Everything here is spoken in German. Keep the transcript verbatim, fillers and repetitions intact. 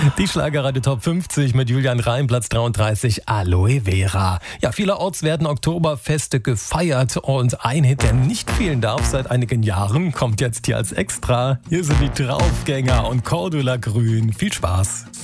Die Schlagerradio Top fünfzig mit Julian Reim, Platz dreiunddreißig, Aloe Vera. Ja, vielerorts werden Oktoberfeste gefeiert und ein Hit, der nicht fehlen darf seit einigen Jahren, kommt jetzt hier als Extra. Hier sind die Draufgänger und Cordula Grün. Viel Spaß.